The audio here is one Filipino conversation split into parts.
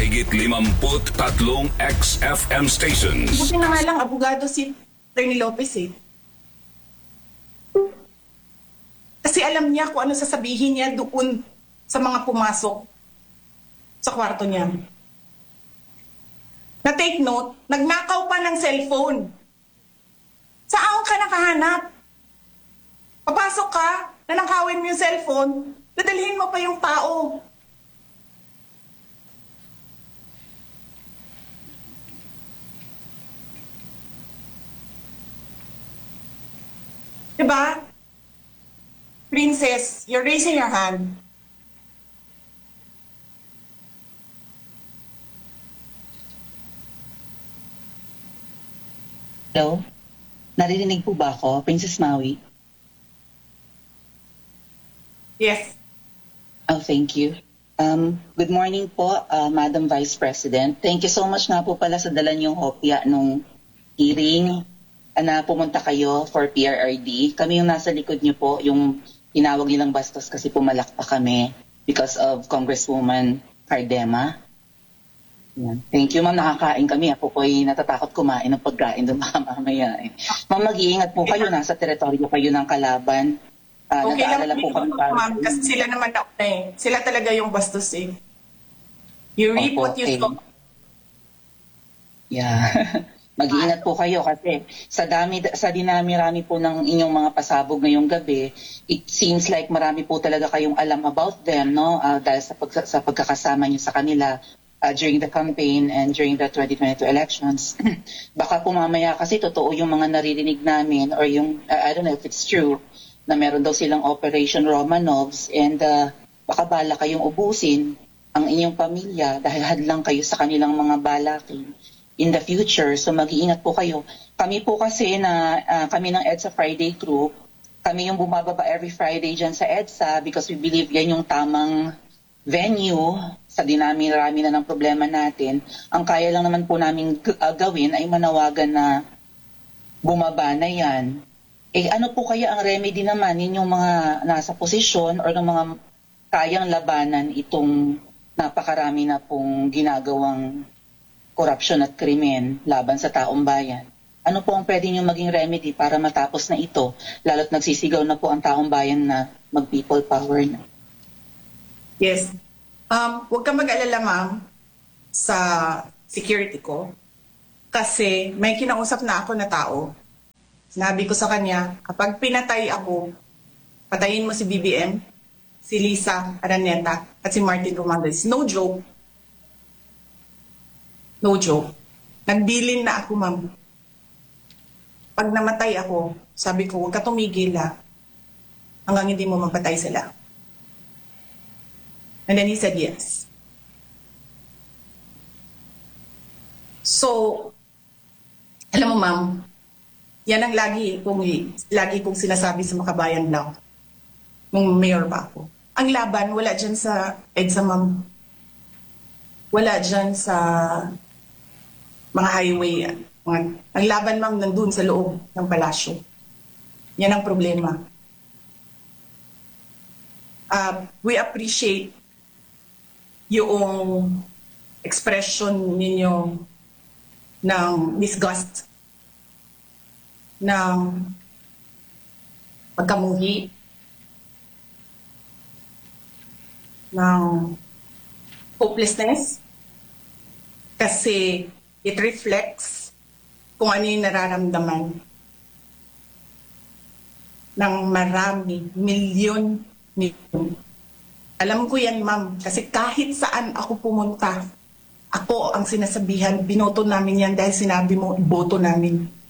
mahigit 53 XFM stations. Buti na nga lang, abogado si Atty. Lopez eh. Kasi alam niya kung ano sasabihin niya doon sa mga pumasok sa kwarto niya. Na take note, nagnakaw pa ng cellphone. Saan ka nakahanap? Papasok ka, nanakawin mo yung cellphone, dadalhin mo pa yung tao. Diba? Princess, you're raising your hand. Hello? Naririnig po ba ako, Princess Maui? Yes. Oh, thank you. Good morning po, Madam Vice President. Thank you so much nga po pala sa dala niyong hopya nung hearing na pumunta kayo for PRRD. Kami yung nasa likod niyo po, yung tinawag nilang bastos kasi pumalak pa kami because of Congresswoman Cardema. Yan. Thank you, ma'am. Nakakain kami. Ako po ay natatakot kumain ng pagkain doon mamaya. Ma'am, mag-iingat po kayo. Nasa teritoryo kayo ng kalaban. Okay lang po kami ma'am, kasi sila naman na eh. Sila talaga yung bastos eh. You reap what you sow. Yeah. Mag-iingat po kayo kasi sa dinami-rami po ng inyong mga pasabog ngayong gabi, it seems like marami po talaga kayong alam about them, no? Dahil sa pagkakasama niyo sa kanila during the campaign and during the 2022 elections. Baka po mamaya kasi totoo yung mga naririnig namin or yung, I don't know if it's true, na meron daw silang Operation Romanovs and baka bala kayong ubusin ang inyong pamilya dahil hadlang kayo sa kanilang mga balakin in the future. So mag-iingat po kayo. Kami po kasi kami ng EDSA Friday Group, kami yung bumababa every Friday dyan sa EDSA because we believe yan yung tamang venue sa dinami-rami na ng problema natin. Ang kaya lang naman po namin gawin ay manawagan na bumaba na yan. Ano po kaya ang remedy naman ninyong mga nasa posisyon or ng mga kayang labanan itong napakarami na pong ginagawang korupsyon at krimen laban sa taong bayan? Ano po ang pwede nyo maging remedy para matapos na ito? Lalo't nagsisigaw na po ang taong bayan na mag-people power na. Yes. Huwag ka mag-alala, ma'am, sa security ko. Kasi may kinausap na ako na tao. Sinabi ko sa kanya, kapag pinatay ako, patayin mo si BBM, si Lisa Araneta, at si Martin Romualdez. No joke. No joke. Nagbilin na ako, ma'am. Pag namatay ako, sabi ko, huwag ka tumigil hanggang hindi mo mapatay sila. And then he said yes. So, alam mo, ma'am, yan ang lagi kong sinasabi sa Makabayan Law nung mayor pa ako. Ang laban, wala dyan sa EDSA, ma'am. Wala dyan sa mga highway. Ang laban, ma'am, nandun sa loob ng palasyo. Yan ang problema. We appreciate yung expression ninyo ng disgust, ng pagkamuhi, ng hopelessness, kasi it reflects kung ano yung nararamdaman ng marami, milyon. Alam ko yan, ma'am, kasi kahit saan ako pumunta, ako ang sinasabihan, binoto namin yan dahil sinabi mo, iboto namin.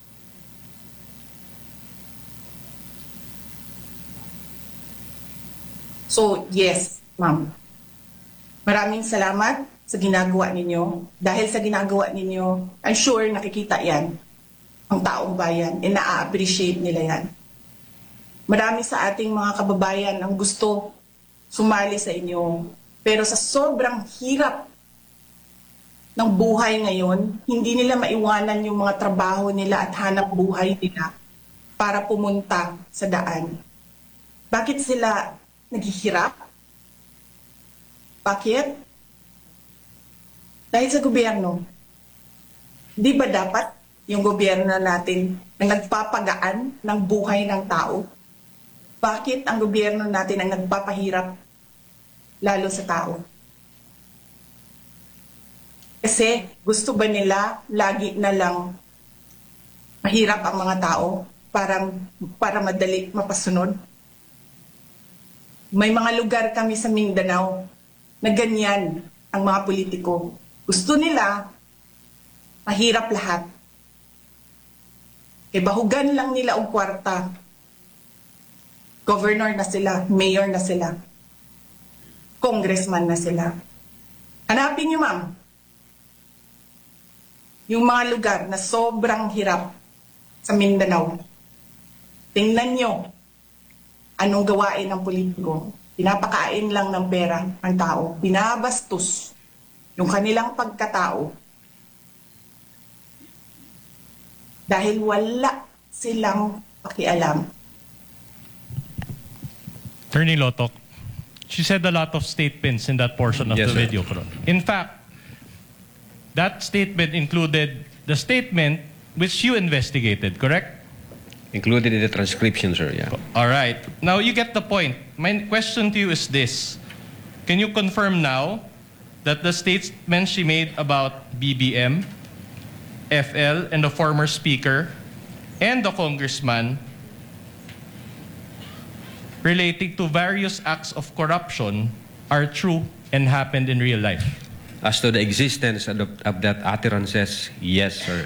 So, yes, ma'am. Maraming salamat sa ginagawa ninyo. Dahil sa ginagawa ninyo, I'm sure nakikita yan ang taong bayan and na-appreciate nila yan. Marami sa ating mga kababayan ang gusto sumali sa inyo. Pero sa sobrang hirap ng buhay ngayon, hindi nila maiwanan yung mga trabaho nila at hanap buhay nila para pumunta sa daan. Bakit sila naghihirap? Bakit? Dahil sa gobyerno, di ba dapat yung gobyerno natin ang nagpapagaan ng buhay ng tao? Bakit ang gobyerno natin ang nagpapahirap lalo sa tao? Kasi gusto ba nila lagi na lang mahirap ang mga tao para madali mapasunod? May mga lugar kami sa Mindanao na ganyan ang mga politiko. Gusto nila mahirap lahat. E bahugan lang nila ang kwarta. Governor na sila, mayor na sila, congressman na sila. Hanapin niyo, ma'am, yung mga lugar na sobrang hirap sa Mindanao. Tingnan nyo anong gawain ng politiko. Pinapakain lang ng pera ang tao. Binabastos yung kanilang pagkatao dahil wala silang pakialam. Attorney Lotok, she said a lot of statements in that portion of Yes, the sir. video. In fact, that statement included the statement which you investigated, correct? Included in the transcription, sir, yeah. All right. Now you get the point. My question to you is this. Can you confirm now that the statement she made about BBM, FL, and the former speaker, and the congressman relating to various acts of corruption are true and happened in real life? As to the existence of that utterances, yes, sir.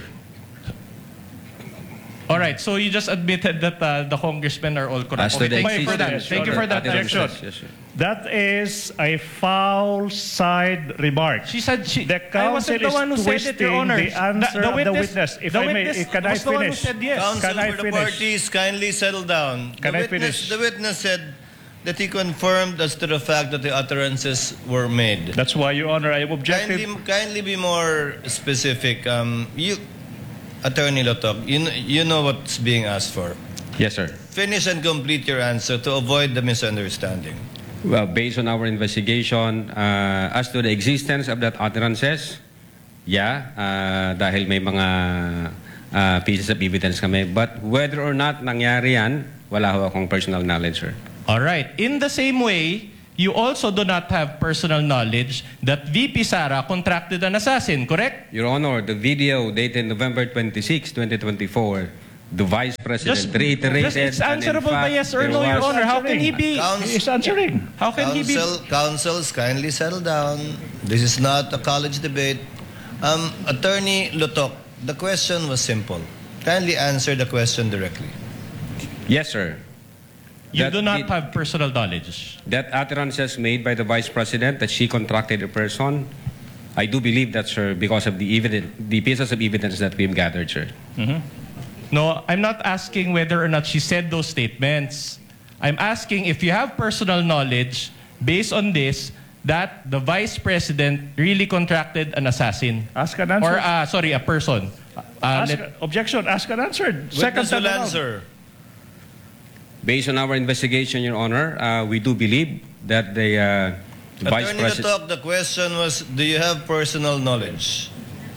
All right. So you just admitted that the congressmen are all corrupt. As to the Thank you for that. existence Thank you of for that. utterances, Objection. yes, sir. That is a foul side remark. She said she. The I wasn't counsel the is one who said it, Your twisting Honor. the answer of the witness. If the I may, witness can I was the one who finish? said yes. Counsel Can I for the finish? parties, kindly settle down. Can I finish? The witness said that he confirmed as to the fact that the utterances were made. That's why, Your Honor, I have objected. Kindly be more specific. Attorney Lotok, you know what's being asked for. Yes, sir. Finish and complete your answer to avoid the misunderstanding. Well, based on our investigation, as to the existence of that utterances, yeah, dahil may mga pieces of evidence kami. But whether or not nangyari yan, wala ho akong personal knowledge, sir. All right. In the same way, you also do not have personal knowledge that VP Sara contracted an assassin, correct? Your Honor, the video dated November 26, 2024, the Vice President reiterated... it's and in answerable by fact, yes or there no, Your was- Honor. How can he be? He is answering. How can he be? Counsels, kindly settle down. This is not a college debate. Attorney Lotok, the question was simple. Kindly answer the question directly. Yes, sir. You That do not did- have personal knowledge. That utterances made by the Vice President that she contracted a person, I do believe that, sir, because of the pieces of evidence that we've gathered, sir. No, I'm not asking whether or not she said those statements. I'm asking if you have personal knowledge based on this that the Vice President really contracted an assassin. Ask and answer. Or, sorry, a person. Objection. Ask and answer. Second Witness will time around. answer. Based on our investigation, Your Honor, we do believe that the Vice Attorney President... Lotok, the question was, do you have personal knowledge?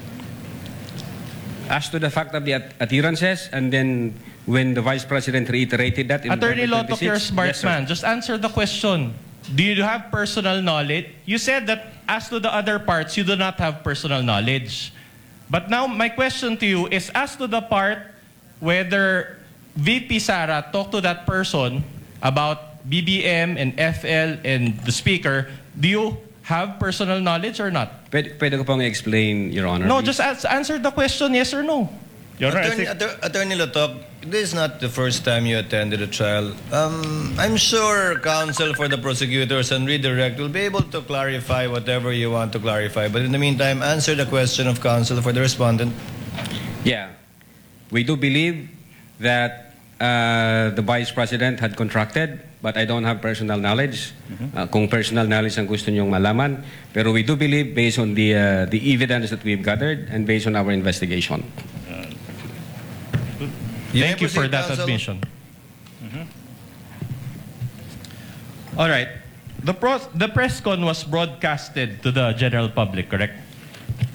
As to the fact of the utterances, and then when the Vice President reiterated that in Attorney November Lotok, you're a 26, smart yes, sir. man. Just answer the question. Do you have personal knowledge? You said that as to the other parts, you do not have personal knowledge. But now, my question to you is as to the part whether VP Sara talked to that person about BBM and FL and the speaker, do you have personal knowledge or not? Pwede ko pong explain, Your Honor. No, please? just answer the question, yes or no. Your Honor, I think Attorney Lotok, this is not the first time you attended a trial. I'm sure counsel for the prosecutors and redirect will be able to clarify whatever you want to clarify. But in the meantime, answer the question of counsel for the respondent. Yeah. We do believe that the Vice President had contracted, but I don't have personal knowledge. Kung personal knowledge ang gusto niyong malaman. Pero we do believe, based on the evidence that we've gathered and based on our investigation. Thank you for proceed, that counsel. admission. All right. The press con was broadcasted to the general public, correct?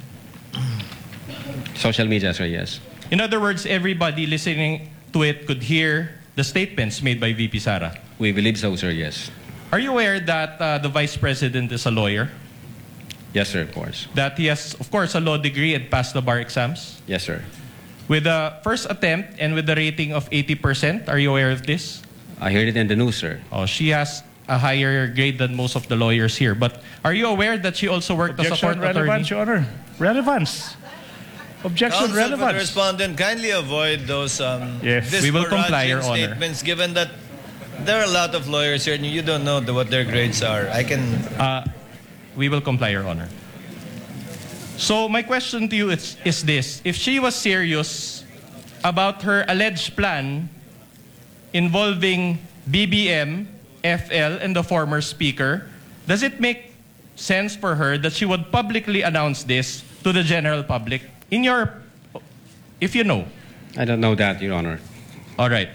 Social media, sir, yes. In other words, everybody listening to it could hear the statements made by VP Sara. We believe so, sir, yes. Are you aware that the Vice President is a lawyer? Yes, sir, of course. That he has, of course, a law degree and passed the bar exams? Yes, sir. With the first attempt and with the rating of 80%, are you aware of this? I heard it in the news, sir. Oh, she has a higher grade than most of the lawyers here. But are you aware that she also worked as a court Objection, relevance, attorney? Your Honor. Relevance. Objection, Counsel for the relevance. respondent, kindly avoid those Yes. We will comply, Your disparaging Honor. statements, given that there are a lot of lawyers here and you don't know what their grades are. We will comply, Your Honor. So my question to you is this. If she was serious about her alleged plan involving BBM, FL, and the former speaker, does it make sense for her that she would publicly announce this to the general public? If you know. I don't know that, Your Honor. All right.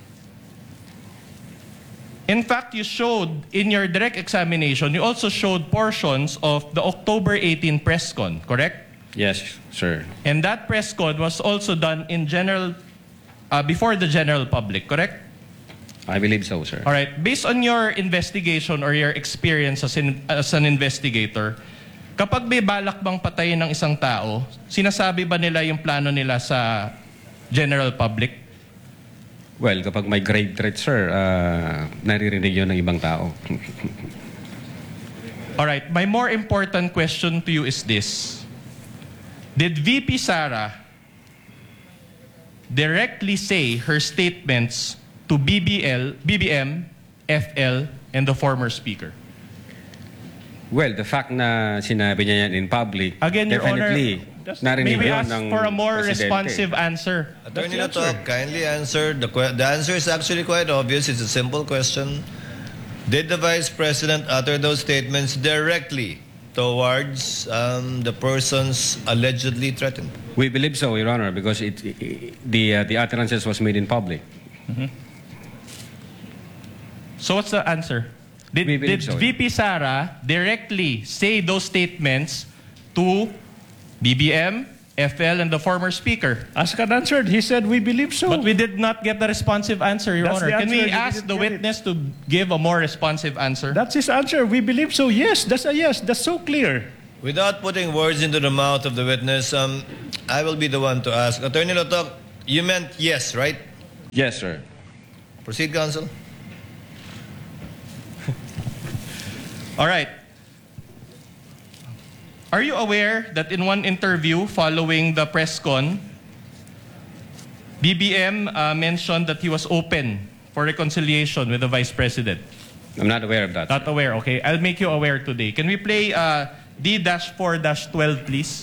In fact, you showed in your direct examination, you also showed portions of the October 18 press con, correct? Yes, sir. And that press con was also done in general, before the general public, correct? I believe so, sir. All right. Based on your investigation or your experience as an investigator, kapag may balak bang patayin ng isang tao, sinasabi ba nila yung plano nila sa general public? Well, kapag may grave threat, sir, naririnig yun ng ibang tao. All right. My more important question to you is this. Did VP Sara directly say her statements to BBM, FL, and the former speaker? Well, the fact na sinabi niya yan in public, Again, Your Honor, definitely may narinig may we yun ask ng for a more presidente. responsive answer? Attorney That's the answer. Latok, kindly answer. The answer is actually quite obvious. It's a simple question. Did the Vice President utter those statements directly towards the persons allegedly threatened? We believe so, Your Honor, because the utterances was made in public. So what's the answer? We Did believe so, VP Sara directly say those statements to BBM, FL, and the former speaker? Ask and answered. He said, we believe so. But we did not get the responsive answer, Your That's Honor. the Can we answer. You ask didn't the get it. witness to give a more responsive answer? That's his answer. We believe so. Yes, that's a yes. That's so clear. Without putting words into the mouth of the witness, I will be the one to ask. Attorney Latok, you meant yes, right? Yes, sir. Proceed, counsel. All right. Are you aware that in one interview following the press con, BBM mentioned that he was open for reconciliation with the Vice President? I'm not aware of that. Not aware, okay. I'll make you aware today. Can we play D-4-12, please?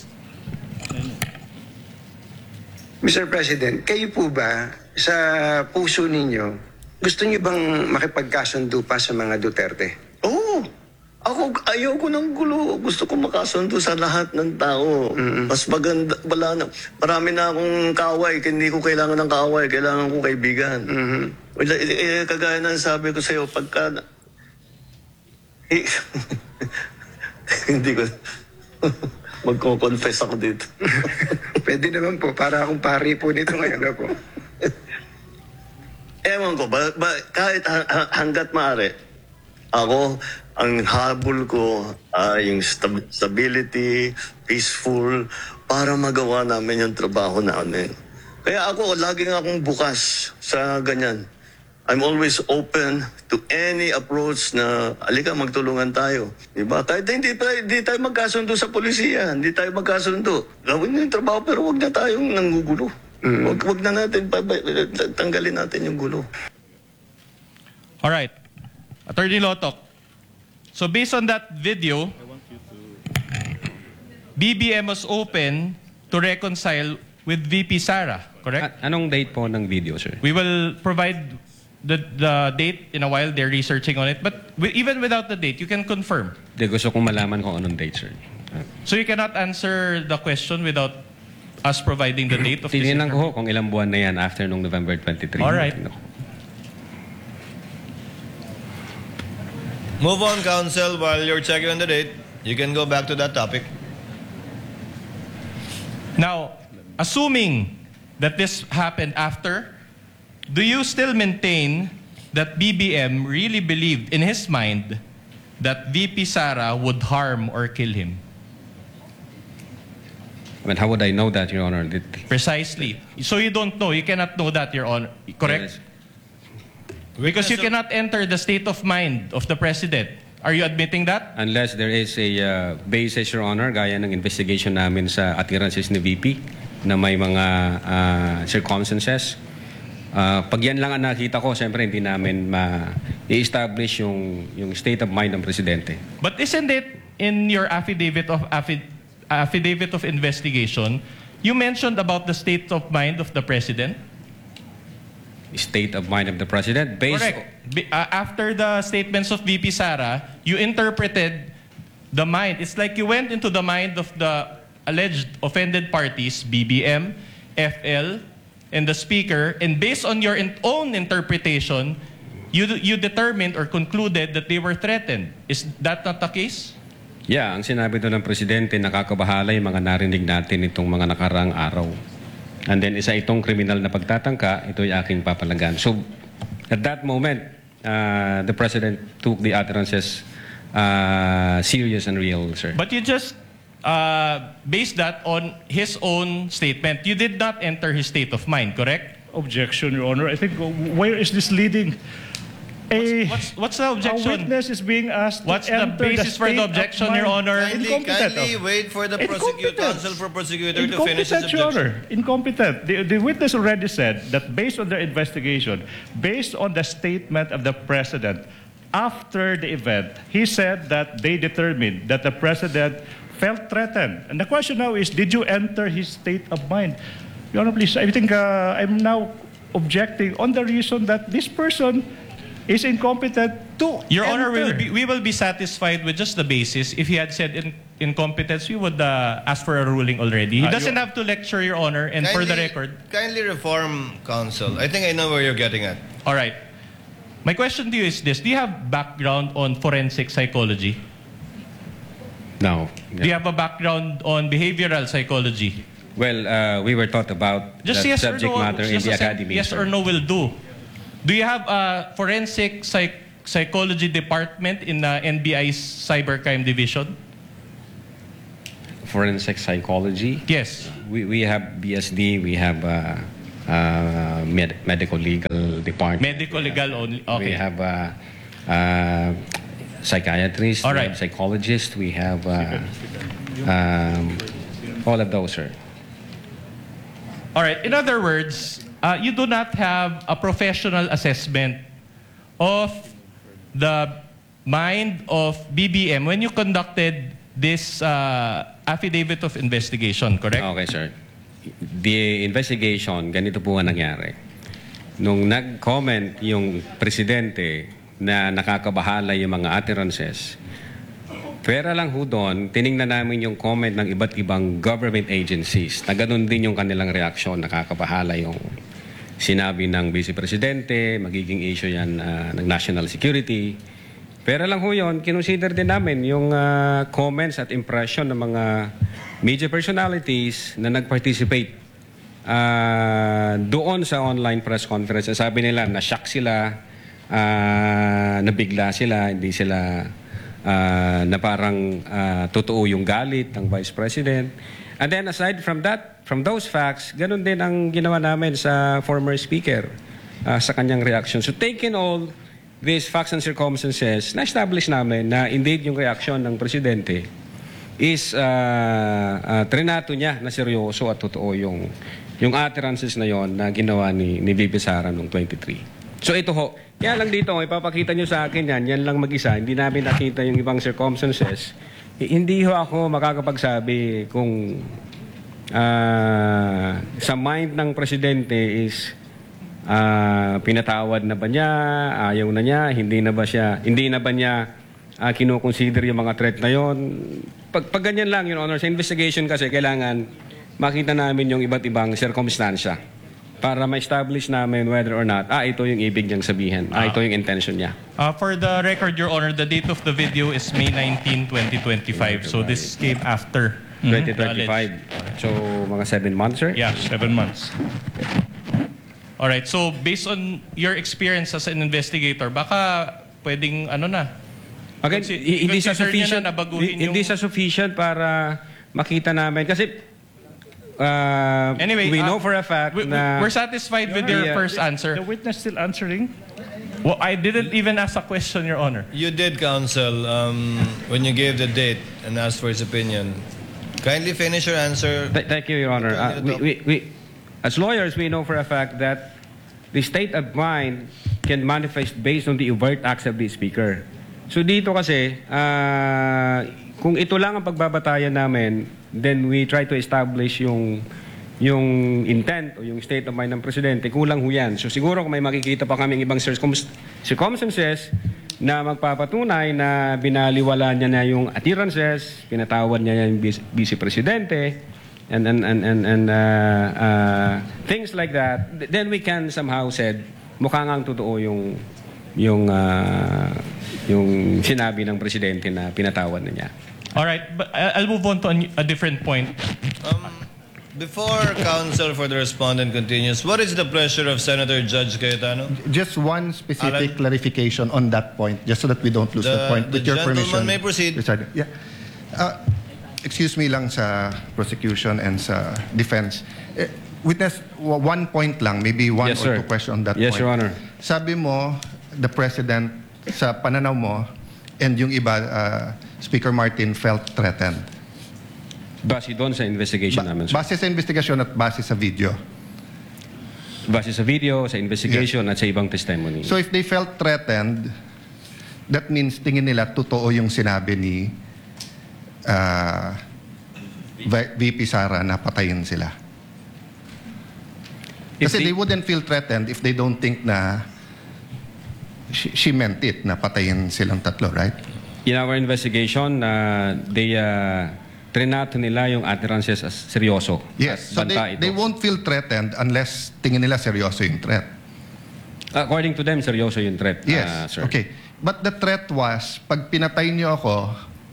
Mr. President, kayo po ba sa puso ninyo, gusto niyo bang makipagkasundo pa sa mga Duterte? Oo. Ayaw ko ng gulo. Gusto ko makasundo sa lahat ng tao. Mas maganda, marami na akong kaaway. Hindi ko kailangan ng kaaway. Kailangan ko kaibigan. Kagaya ng sabi ko sa'yo, pagka... hindi ko... Magko-confess ako dito. Pwede naman po, para akong pari po nito ngayon na po. Ewan ko, kahit hanggat maaari, ako, ang habol ko ay yung stability, peaceful, para magawa namin yung trabaho namin. Kaya ako, laging akong bukas sa ganyan. I'm always open to any approach na, alika, magtulungan tayo. Diba? Kahit hindi tayo magkasundo sa polisiya, hindi tayo magkasundo. Gawin nyo yung trabaho, pero wag na tayong nanggugulo. Wag na natin, tanggalin natin yung gulo. All right. Attorney Lotok. So based on that video, BBM was open to reconcile with VP Sara, correct? Anong date po ng video, sir? We will provide the date in a while. They're researching on it. But even without the date, you can confirm. Di gusto kong malaman kung anong date, sir. So you cannot answer the question without us providing the date of this Tingnan interview? ko kung ilang buwan na yan after nung November 23. All right. Move on, counsel. While you're checking on the date, you can go back to that topic. Now, assuming that this happened after, do you still maintain that BBM really believed in his mind that VP Sara would harm or kill him? I mean, how would I know that, Your Honor? Precisely. So you don't know. You cannot know that, Your Honor. Correct? Yes. Because you cannot enter the state of mind of the President. Are you admitting that? Unless there is a basis, Your Honor, gaya ng investigation namin sa utterances ni VP na may mga circumstances. Pag yan lang ang nakita ko, siyempre hindi namin ma-establish yung state of mind ng Presidente. But isn't it in your affidavit of investigation, you mentioned about the state of mind of the President? State of mind of the President? Correct. After the statements of VP Sara, you interpreted the mind. It's like you went into the mind of the alleged offended parties, BBM, FL, and the Speaker, and based on your own interpretation, you determined or concluded that they were threatened. Is that not the case? Yeah, ang sinabi doon ng Presidente, nakakabahala yung mga narinig natin itong mga nakaraang araw. And then isa itong kriminal na pagtatangka, ito'y aking papalagan. So, at that moment, the President took the utterances serious and real, sir. But you just based that on his own statement. You did not enter his state of mind, correct? Objection, Your Honor. I think, where is this leading? What's the objection? A witness is being asked What's to the enter basis for the objection, Your Honor? Kindly wait for the counsel for prosecutor to finish his Incompetent, Your objection. Honor. Incompetent. The witness already said that based on their investigation, based on the statement of the President, after the event, he said that they determined that the President felt threatened. And the question now is, did you enter his state of mind? Your Honor, please, I think I'm now objecting on the reason that this person is incompetent to Your Honor, enter. we will be satisfied with just the basis. If he had said incompetence, we would ask for a ruling already. He doesn't have to lecture, Your Honor, and for the record. Kindly reform counsel. I think I know where you're getting at. All right. My question to you is this. Do you have background on forensic psychology? No. Do you have a background on behavioral psychology? Well, we were taught about Just that yes or subject no. matter in Just the a academy. yes sir. or no will do. Do you have a forensic psychology department in the NBI's cybercrime division? Forensic psychology? Yes. We have BSD, we have medical legal department. Medical legal only. Okay. We have psychiatrists, All we right. have psychologists, we have all of those, sir. All right. In other words, you do not have a professional assessment of the mind of BBM when you conducted this affidavit of investigation, correct? Okay, sir. The investigation, ganito po ang nangyari. Nung nag-comment yung presidente na nakakabahala yung mga utterances, pera lang ho doon, tiningnan namin yung comment ng iba't ibang government agencies na ganun din yung kanilang reaksyon, nakakabahala yung sinabi ng Vice Presidente, magiging issue yan ng national security. Pera lang ho yun, kinonsider din namin yung comments at impression ng mga media personalities na nag-participate doon sa online press conference. Sabi nila, na-shock sila, nabigla sila, hindi sila na parang totoo yung galit ng Vice President. And then aside from that, from those facts, ganun din ang ginawa namin sa former Speaker sa kanyang reaction. So taking all these facts and circumstances, na-establish namin na indeed yung reaction ng Presidente is trinato niya na seryoso at totoo yung utterances na yon na ginawa ni VP Sara noong 23. So ito ho, kaya lang dito, ipapakita nyo sa akin yan lang mag-isa, hindi namin nakita yung ibang circumstances. Hindi ho ako makakapagsabi kung sa mind ng Presidente is pinatawad na ba niya, ayaw na niya, hindi na ba niya kinoconsider yung mga threat na yon. Pag ganyan lang, Your Honor, sa investigation kasi kailangan makita namin yung iba't ibang sirkumstansya para ma-establish namin whether or not, ito yung ibig niyang sabihin, ito yung intention niya. For the record, Your Honor, the date of the video is May 19, 2025. So this came after 2025. So, mga 7 months, sir? Yeah, 7 months. All right. So, based on your experience as an investigator, baka pwedeng ano na? Again, hindi sa consider niya sufficient, na baguhin hindi yung- sa sufficient para makita namin. Kasi, Anyway, we know for a fact na... we're satisfied with your Yeah. first answer. The witness still answering? Well, I didn't even ask a question, Your Honor. You did, counsel, when you gave the date and asked for his opinion. Kindly finish your answer. Thank you, Your Honor. As lawyers, we know for a fact that the state of mind can manifest based on the overt acts of the speaker. So dito kasi, kung ito lang ang pagbabatayan namin, then we try to establish yung intent o yung state of mind ng presidente, kulang ho yan. So siguro kung may makikita pa kaming ibang circumstances na magpapatunay na binaliwala niya na yung appearances, pinatawad niya yung vice presidente, and things like that, then we can somehow said mukhang ang totoo yung sinabi ng presidente na pinatawad na niya. All right, but I'll move on to a different point. Before counsel for the respondent continues, what is the pleasure of Senator Judge Cayetano? Just one specific Alan? clarification on that point, just so that we don't lose the point. The With your gentleman permission, may proceed. Presiding. Yeah. Excuse me lang sa prosecution and sa defense. Witness, one point lang, maybe one Yes, or sir. two questions on that Yes, point. Your Honor. Sabi mo, the President, sa pananaw mo, and yung iba, Speaker Martin felt threatened. Base doon sa investigation namin, sir. Base sa investigasyon at base sa video. Base sa video, sa investigation at sa ibang testimony. So if they felt threatened, that means tingin nila totoo yung sinabi ni VP Sara na patayin sila. Kasi they wouldn't feel threatened if they don't think na she meant it, na patayin silang tatlo, right? In our investigation, they trinato nila yung utterances as seryoso. Yes, so At banta they ito. won't feel threatened unless tingin nila seryoso yung threat. According to them, seryoso yung threat, Yes, sir. okay. But the threat was, pag pinatay niyo ako,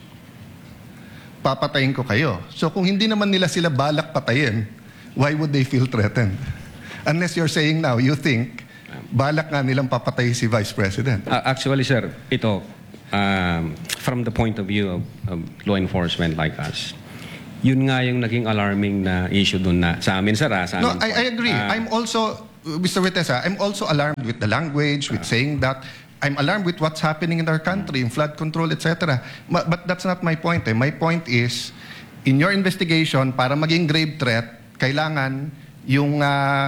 papatayin ko kayo. So kung hindi naman nila sila balak patayin, why would they feel threatened? Unless you're saying now, you think, balak nga nilang papatay si Vice President. Actually, sir, ito, from the point of view of law enforcement like us, yun nga yung naging alarming na issue dun na sa amin, sir. Sa No, amin po. I agree. I'm also, Mr. Vitessa, I'm also alarmed with the language, with saying that. I'm alarmed with what's happening in our country, in flood control, etc. But that's not my point. My point is, in your investigation, para maging grave threat, kailangan yung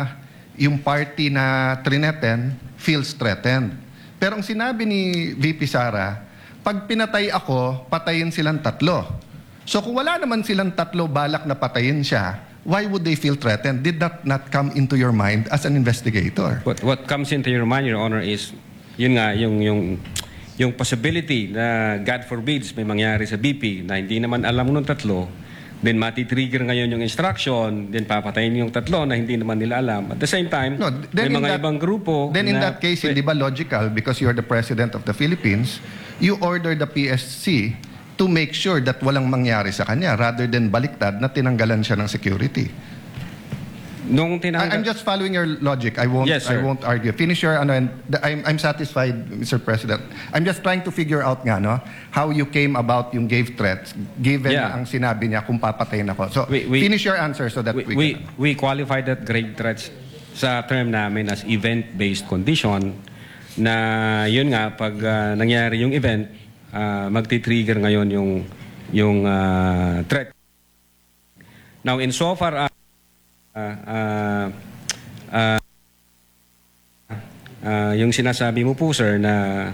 party na trineten feels threatened. Pero ang sinabi ni VP Sara, pag pinatay ako, patayin silang tatlo. So kung wala naman silang tatlo balak na patayin siya, why would they feel threatened? Did that not come into your mind as an investigator? What comes into your mind, Your Honor, is yun nga, yung possibility na God forbids may mangyari sa BP na hindi naman alam nung tatlo, then matitrigger ngayon yung instruction, then papatayin yung tatlo na hindi naman nila alam. At the same time, No, may mga ibang grupo Then in na that case, hindi ba logical, because you're the President of the Philippines, you order the PSC to make sure that walang mangyari sa kanya rather than baliktad na tinanggalan siya ng security. nung I'm just following your logic. I won't. Yes, sir. I won't argue. Finish your ano. And I'm satisfied, Mr. President. I'm just trying to figure out nga no how you came about yung gave threats given Yeah. ang sinabi niya kung papatayin ako. So We- finish your answer so that we qualify that grave threats sa term namin as event-based condition na yun nga pag nangyari yung event magti-trigger ngayon yung threat. Now insofar yung sinasabi mo po sir na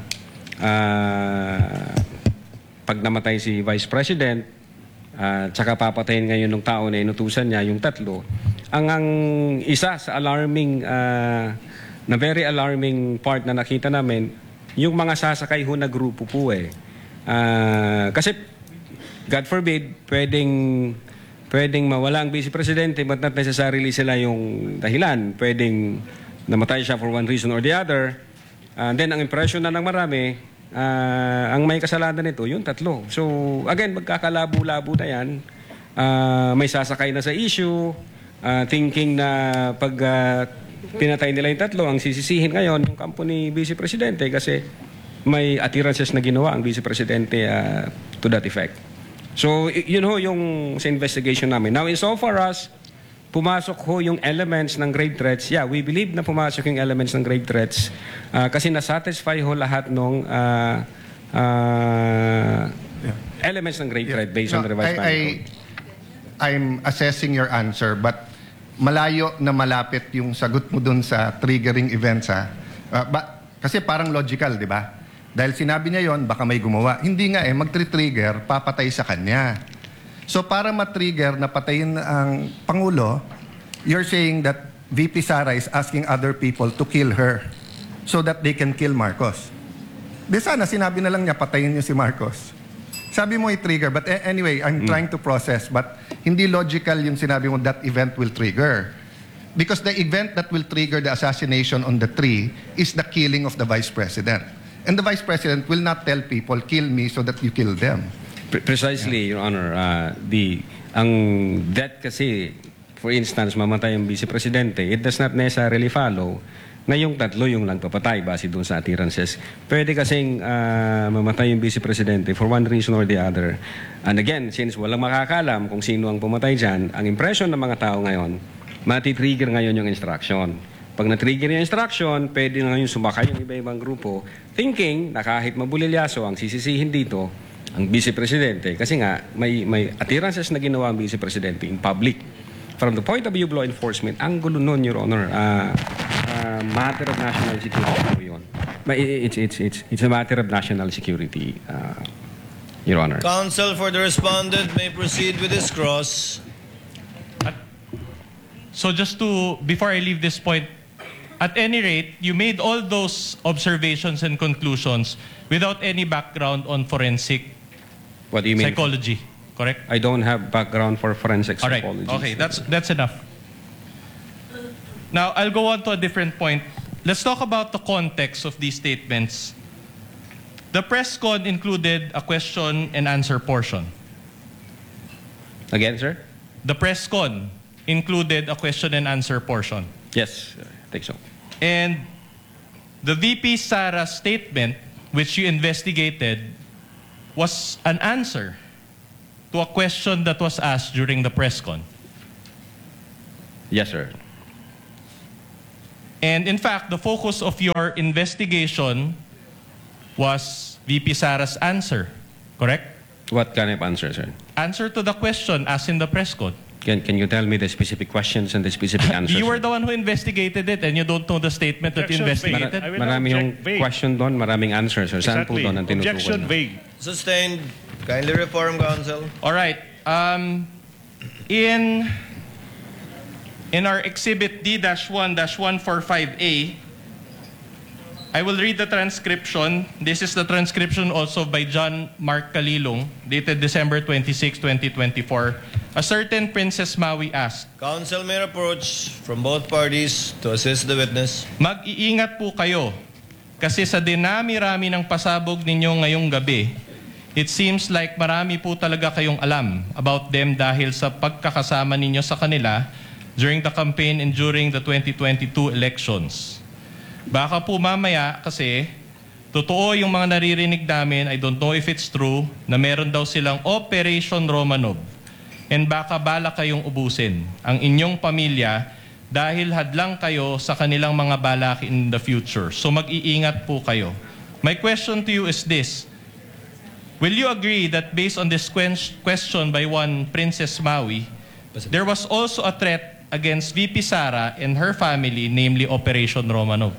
pag namatay si Vice President tsaka papatayin ngayon ng tao na inutusan niya yung tatlo ang isa sa alarming na very alarming part na nakita namin yung mga sasakay ho na grupo po kasi God forbid pwedeng mawala ang Vice Presidente but not necessarily sila yung dahilan. Pwedeng namatay siya for one reason or the other. And then ang impression na ng marami, ang may kasalanan nito, yung tatlo. So again, magkakalabo-labo na yan. may sasakay na sa issue, thinking na pag pinatay nila yung tatlo, ang sisisihin ngayon yung kampo ni Vice Presidente kasi may attirances na ginawa ang Vice Presidente to that effect. So, yun ho yung sa investigation namin. Now, insofar as pumasok ho yung elements ng grave threats, yeah, we believe na pumasok yung elements ng grave threats kasi nasatisfy ho lahat ng elements ng grave threat based on the revised plan. I'm assessing your answer, but malayo na malapit yung sagot mo dun sa triggering events, ha? Kasi parang logical, di ba? Dahil sinabi niya yon, baka may gumawa. Hindi nga mag-trigger, papatay sa kanya. So para matrigger na patayin ang Pangulo, you're saying that VP Sara is asking other people to kill her so that they can kill Marcos. Di sana sinabi na lang niya, patayin niyo si Marcos. Sabi mo i-trigger, but anyway, I'm trying to process, but hindi logical yung sinabi mo that event will trigger. Because the event that will trigger the assassination on the tree is the killing of the Vice President. And the Vice President will not tell people, kill me so that you kill them. Precisely, Your Honor. Ang death kasi, for instance, mamatay ang Vice Presidente, it does not necessarily follow na yung tatlo yung nagpapatay base doon sa attirances. Pwede kasing mamatay yung Vice Presidente for one reason or the other. And again, since walang makakalam kung sino ang pumatay dyan, ang impression ng mga tao ngayon, matitrigger ngayon yung instruction. Pag na-trigger yung instruction, pwede na ngayon sumakay yung iba-ibang grupo, thinking na kahit mabulilyaso ang sisisihin dito, ang Vice Presidente, kasi nga may attirances na ginawa ang Vice Presidente in public. From the point of view of law enforcement, ang gulo nun, Your Honor, matter of national security po yun. It's a matter of national security, Your Honor. Counsel for the respondent may proceed with his cross. So just to, before I leave this point, at any rate, you made all those observations and conclusions without any background on forensic What do you mean? psychology, correct? I don't have background for forensic All right. psychology. Okay, that's enough. Now, I'll go on to a different point. Let's talk about the context of these statements. The press con included a question and answer portion. Again, sir? The press con included a question and answer portion. Yes, I think so. And the VP Sara statement, which you investigated, was an answer to a question that was asked during the press con. Yes, sir. And in fact, the focus of your investigation was VP Sara's answer, correct? What kind of answer, sir? Answer to the question asked in the press con. Can you tell me the specific questions and the specific answers? You were sir? the one who investigated it and you don't know the statement that you Objection vague. investigated? I will Marami yung object vague. question doon, maraming answers, sir. Saan po Exactly. doon ang tinutukoy? Objection na? vague. Sustained. Kindly reform, counsel. All right. In our Exhibit D-1-145A, I will read the transcription. This is the transcription also by John Mark Kalilong, dated December 26, 2024. A certain Princess Maui asked, Counsel may approach from both parties to assist the witness. mag-iingat po kayo kasi sa dinami-rami ng pasabog ninyo ngayong gabi, it seems like marami po talaga kayong alam about them dahil sa pagkakasama ninyo sa kanila during the campaign and during the 2022 elections. Baka po mamaya kasi totoo yung mga naririnig namin, I don't know if it's true, na meron daw silang Operation Romanov. And baka bala kayong ubusin ang inyong pamilya dahil hadlang kayo sa kanilang mga balak in the future. So mag-iingat po kayo. My question to you is this. Will you agree that based on this question by one Princess Maui, there was also a threat against VP Sara and her family, namely Operation Romanov?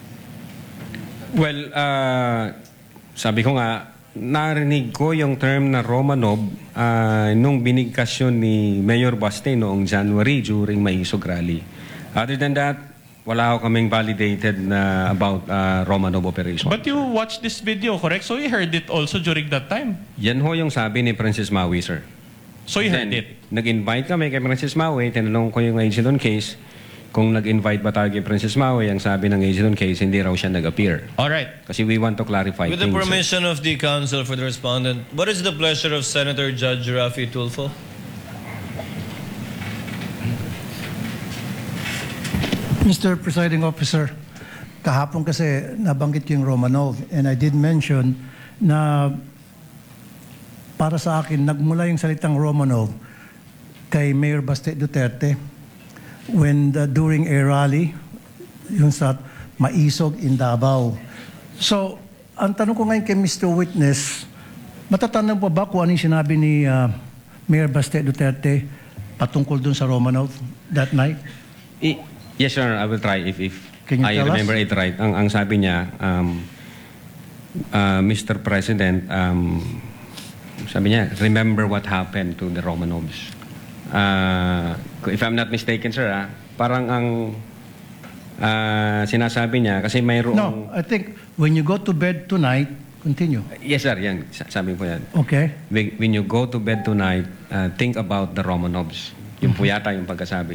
Well, sabi ko nga, narinig ko yung term na Romanov nung binigkas yun ni Mayor Baste noong January during Maisog Rally. Other than that, wala ako kaming validated na about Romanov operation. But you watched this video, correct? So you heard it also during that time? Yan ho yung sabi ni Princess Maui, sir. So you heard Then, it? nag-invite kami kay Princess Maui, tinanong ko yung agent on case, kung nag-invite ba tayo kay Princess Maui, ang sabi ng agent on case, hindi raw siya nag-appear. All right. Kasi we want to clarify With the things. permission of the counsel for the respondent, what is the pleasure of Senator Judge Rafi Tulfo? Mr. Presiding Officer, kahapon kasi nabanggit yung Romanov and I did mention na para sa akin, nagmula yung salitang Romanov kay Mayor Baste Duterte when during a rally yung sa Maisog in Davao. So, ang tanong ko ngayon kay Mr. Witness, matatandaan pa ba kung ano yung sinabi ni Mayor Baste Duterte patungkol dun sa Romanov that night? Yes, sir. I will try if Can you I tell remember us? it right. Ang sabi niya, Mr. President, sabi niya, remember what happened to the Romanovs. If I'm not mistaken, sir, parang ang sinasabi niya, kasi mayroong... No, I think when you go to bed tonight, continue. Yes, sir. Yan. Sabi ko yan. Okay. When you go to bed tonight, think about the Romanovs. Yung po yata yung pagkasabi.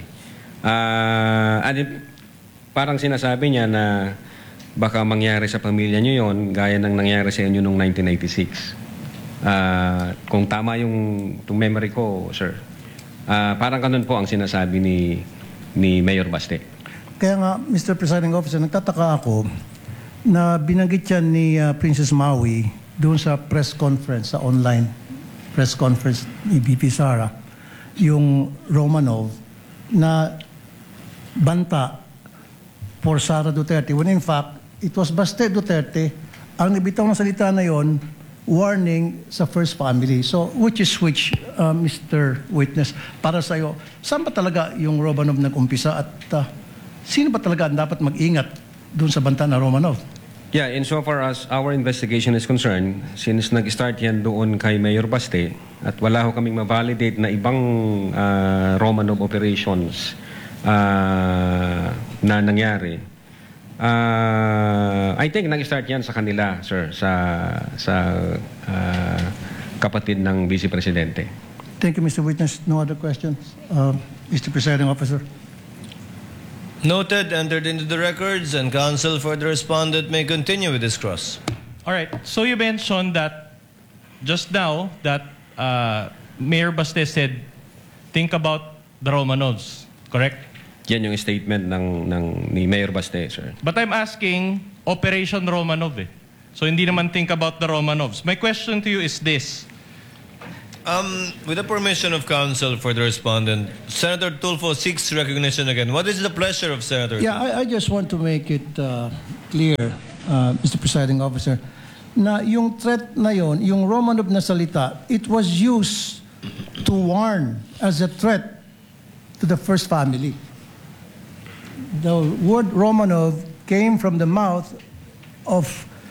Parang sinasabi niya na baka mangyari sa pamilya niyo yon gaya ng nangyari sa inyo noong 1996. Kung tama yung memory ko, sir, parang ganun po ang sinasabi ni Mayor Baste. Kaya nga, Mr. Presiding Officer, nagtataka ako na binanggit yan ni Princess Maui doon sa press conference, sa online press conference ni VP Sara, yung Romanov na banta for Sara Duterte when in fact, it was Baste Duterte ang nabitaw ng salita na yon warning sa first family. So, which, Mr. Witness, para sa'yo, saan ba talaga yung Romanov nag-umpisa at sino ba talaga ang dapat mag-ingat doon sa banta na Romanov? Yeah, insofar as our investigation is concerned, since nag-start yan doon kay Mayor Baste at wala ho kaming ma-validate na ibang Romanov operations na nangyari, I think nag-start yan sa kanila, sir, sa kapatid ng Vice Presidente. Thank you, Mr. Witness. No other questions? Mr. Presiding Officer. Noted, entered into the records, and counsel for the respondent may continue with this cross. All right. So you mentioned that just now that Mayor Baste said, think about the Romanovs, correct? Yan yung statement ni Mayor Baste, sir. But I'm asking Operation Romanov eh. So hindi naman think about the Romanovs. My question to you is this. With the permission of counsel for the respondent, Senator Tulfo seeks recognition again. What is the pleasure of Senator Yeah, I just want to make it clear, Mr. Presiding Officer, na yung threat na yon, yung Romanov na salita, it was used to warn as a threat to the first family. The word Romanov came from the mouth of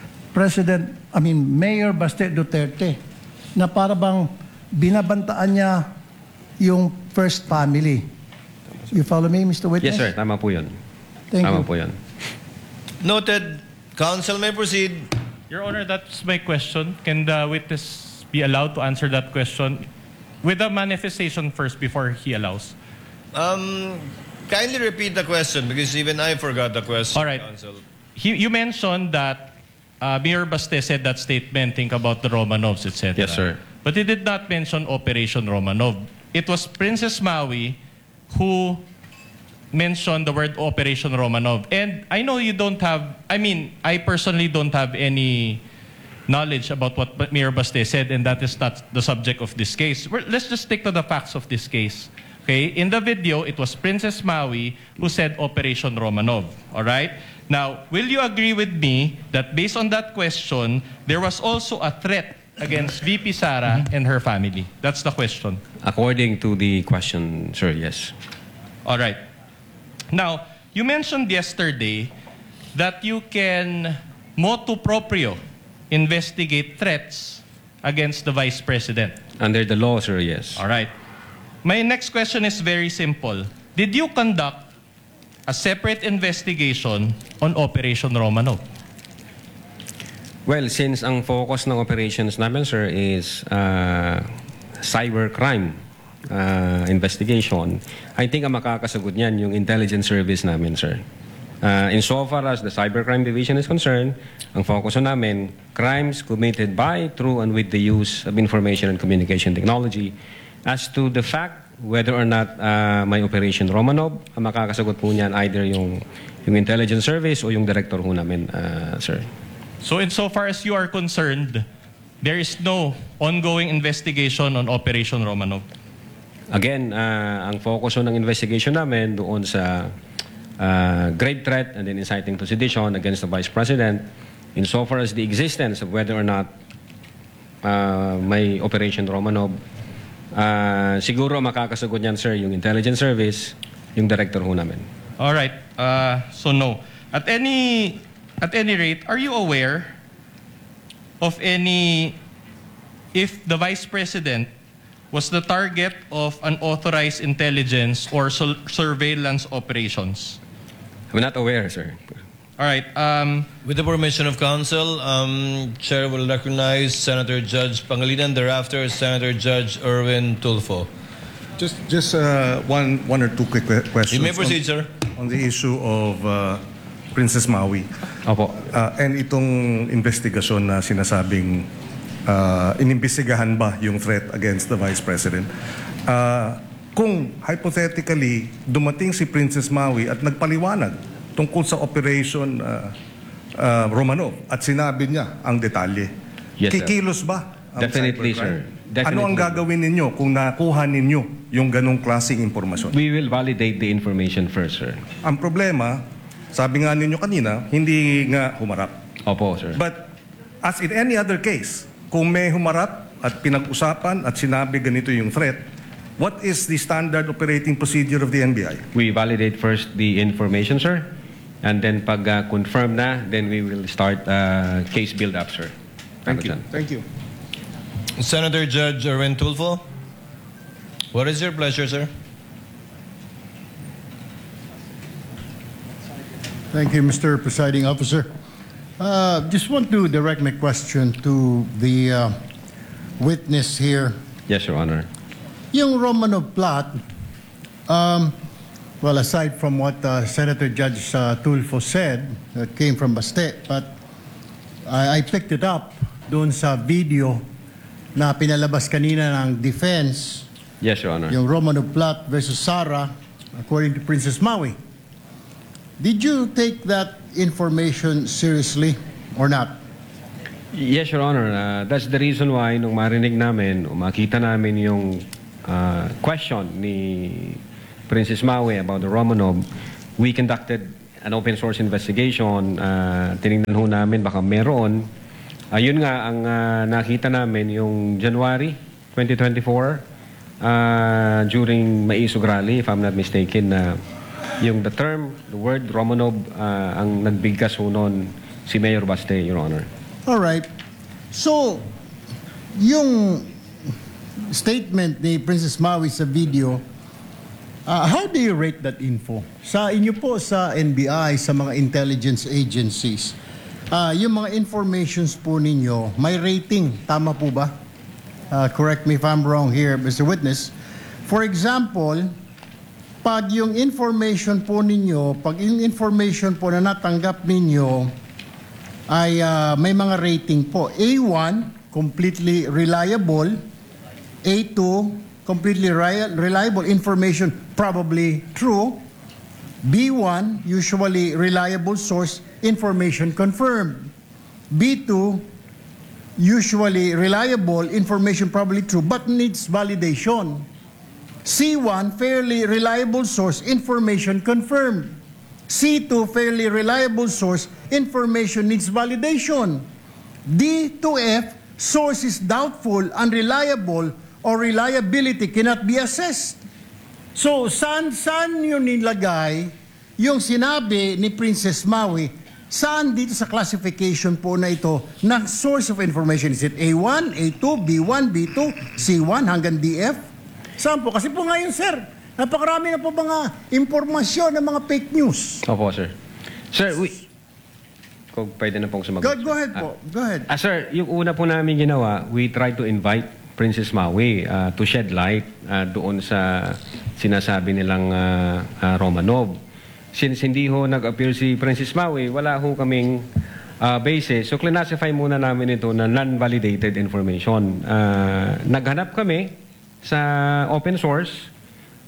Mayor Baste Duterte, na para bang binabantaan niya yung first family. You follow me, Mr. Witness? Yes, sir. Tama po yun. Tama po yun. Noted. Counsel may proceed. Your Honor, that's my question. Can the witness be allowed to answer that question with a manifestation first before he allows? Kindly repeat the question because even I forgot the question. All right. Counsel. You mentioned that Mayor Baste said that statement, think about the Romanovs, etc. Yes, sir. But he did not mention Operation Romanov. It was Princess Maui who mentioned the word Operation Romanov. And I know you don't have, I personally don't have any knowledge about what Mayor Baste said, and that is not the subject of this case. Let's just stick to the facts of this case. Okay? In the video, it was Princess Maui who said Operation Romanov. All right? Now, will you agree with me that based on that question, there was also a threat against VP Sara and her family? That's the question. According to the question, sir, yes. All right. Now, you mentioned yesterday that you can motu proprio investigate threats against the Vice President. Under the law, sir, yes. All right. My next question is very simple. Did you conduct a separate investigation on Operation Romanov? Well, since ang focus ng operations namin, sir, is cybercrime investigation, I think ang makakasagot niyan yung intelligence service namin, sir. Insofar as the cybercrime division is concerned, ang focus namin, crimes committed by, through, and with the use of information and communication technology. As to the fact whether or not may Operation Romanov, ang makakasagot po niyan either yung intelligence service o yung director ho namin, sir. So insofar as you are concerned, there is no ongoing investigation on Operation Romanov? Again, ang focus ng investigation namin doon sa grave threat and then inciting to sedition against the Vice President, insofar as the existence of whether or not may Operation Romanov, siguro makakasagot niyan, sir, yung intelligence service, yung director ho namin. All right. So no. At any rate, are you aware of if the Vice President was the target of unauthorized intelligence or surveillance operations? I'm not aware, sir. All right. With the permission of counsel, Chair will recognize Senator Judge Pangilinan, thereafter Senator Judge Erwin Tulfo. Just one or two quick questions. You may proceed, sir. On the issue of Princess Maui. Opo. And itong investigasyon na sinasabing inimbestigahan ba yung threat against the Vice President. Kung hypothetically dumating si Princess Maui at nagpaliwanag tungkol sa Operation Romanov at sinabi niya ang detalye, yes, kikilos ba ang definitely, cybercrime? sir. Definitely. Ano ang gagawin ninyo kung nakuha ninyo yung ganong klaseng impormasyon? We will validate the information first, sir. Ang problema, sabi nga ninyo kanina, hindi nga humarap. Opo, sir. But as in any other case, kung may humarap at pinag-usapan at sinabi ganito yung threat, what is the standard operating procedure of the NBI? We validate first the information, sir. And then pag confirm na, then we will start case build-up, sir. Thank you. Thank you. Senator Judge Erwin Tulfo, what is your pleasure, sir? Thank you, Mr. Presiding Officer. Just want to direct my question to the witness here. Yes, Your Honor. Yung Romanov plot, well, aside from what Senator Judge Tulfo said, that came from Baste, but I picked it up doon sa video na pinalabas kanina ng defense. Yes, Your Honor. Yung Romanov plot versus Sara, according to Princess Maui. Did you take that information seriously or not? Yes, Your Honor. That's the reason why nung marinig namin o makita namin yung question ni Princess Maui about the Romanov, we conducted an open source investigation. Tinignan ho namin baka meron. Yun nga ang nakita namin yung January 2024 during Maisog Rally, if I'm not mistaken, yung the word Romanov, ang nagbigkas ho nun si Mayor Baste, Your Honor. All right. So, yung statement ni Princess Maui sa video, how do you rate that info? Sa inyo po sa NBI, sa mga intelligence agencies, yung mga informations po ninyo, may rating. Tama po ba? Correct me if I'm wrong here, Mr. Witness. For example, pag yung information po ninyo, pag yung information po na natanggap ninyo ay may mga rating po. A1, completely reliable. A2, completely reliable information, probably true. B1, usually reliable source, information confirmed. B2, usually reliable information, probably true, but needs validation. C1, fairly reliable source, information confirmed. C2, fairly reliable source, information needs validation. D to F, source is doubtful, unreliable, or reliability cannot be assessed. So, saan yun nilagay yung sinabi ni Princess Maui? Saan dito sa classification po na ito ng source of information? Is it A1, A2, B1, B2, C1 hanggang DF? Saan po? Kasi po ngayon, sir, napakarami na po mga impormasyon ng mga fake news. Opo, sir. Sir, kung pwede na pong sumagot. Go ahead po. Go ahead. Sir, yung una po namin ginawa, we tried to invite Princess Maui to shed light doon sa sinasabi nilang Romanov. Since hindi ho nag-appear si Princess Maui, wala ho kaming basis. So, classify muna namin ito na non-validated information. Naghanap kami sa open source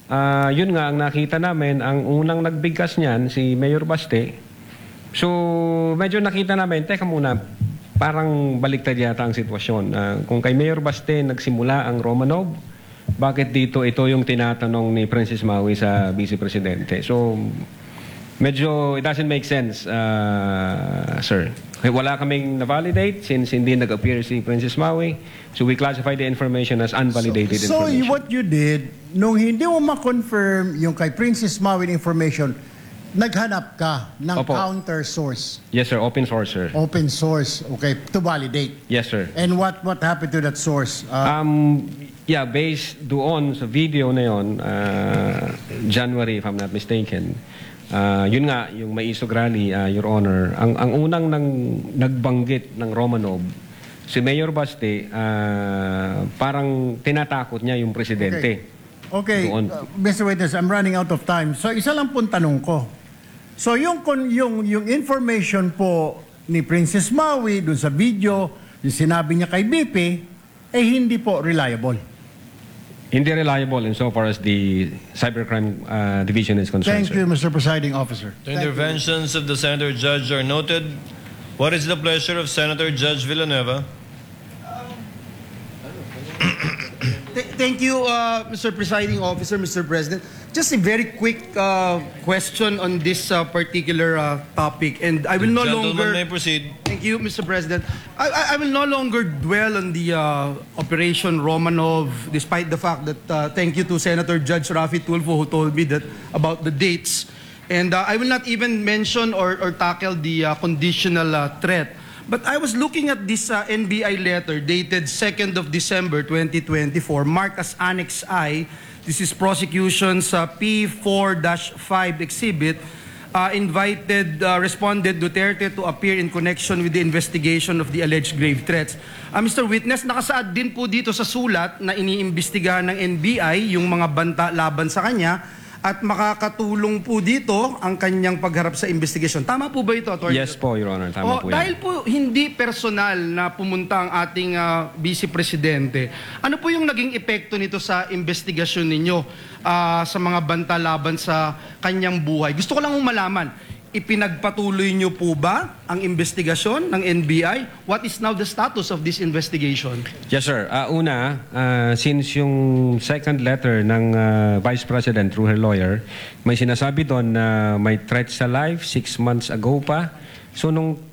Yun nga, ang nakita namin, ang unang nagbigkas niyan, si Mayor Baste. So, medyo nakita namin, teka muna, parang baliktad yata ang sitwasyon. Kung kay Mayor Baste nagsimula ang Romanov, bakit dito ito yung tinatanong ni Princess Maui sa Vice Presidente? So, medyo it doesn't make sense, sir. Wala kaming na-validate since hindi nag-appear si Princess Maui. So we classify the information as unvalidated So information. what you did, nung hindi mo ma-confirm yung kay Princess Maui information, naghanap ka ng Opo. counter source, Yes, sir. Open source, sir. open source, okay, to validate. Yes, sir. And what happened to that source? Yeah, based doon sa video na yun, January, if I'm not mistaken, yun nga, yung Maisog Rally, Your Honor, ang unang nagbanggit ng Romanov, si Mayor Baste, parang tinatakot niya yung presidente. Okay, Doon. Mr. Witness, I'm running out of time. So isa lang pong tanong ko. So yung information po ni Princess Maui doon sa video, yung sinabi niya kay BP, eh hindi po reliable. Hindi reliable insofar as the Cybercrime Division is concerned, Thank you, Mr. Presiding Officer. The interventions of the Senator Judge are noted. What is the pleasure of Senator Judge Villanueva? Thank you, Mr. Presiding Officer, Mr. President. Just a very quick question on this particular topic, and I will no Gentleman longer. may proceed. Thank you, Mr. President. I will no longer dwell on the Operation Romanov, despite the fact that thank you to Senator Judge Rafi Tulfo who told me that about the dates, and I will not even mention or tackle the conditional threat. But I was looking at this NBI letter dated 2nd of December 2024, marked as Annex I. This is prosecution's P4-5 exhibit. Responded Duterte to appear in connection with the investigation of the alleged grave threats. Mr. Witness, nakasaad din po dito sa sulat na iniimbestigahan ng NBI yung mga banta laban sa kanya at makakatulong po dito ang kanyang pagharap sa investigasyon. Tama po ba ito, Atty.? Yes po, Your Honor. Tama po yan. Dahil po hindi personal na pumunta ang ating Vice Presidente, ano po yung naging epekto nito sa investigasyon ninyo sa mga banta laban sa kanyang buhay? Gusto ko lang malaman, ipinagpatuloy nyo po ba ang investigasyon ng NBI? What is now the status of this investigation? Yes, sir. Since yung second letter ng Vice President through her lawyer, may sinasabi doon na may threat sa life 6 months ago pa. So nung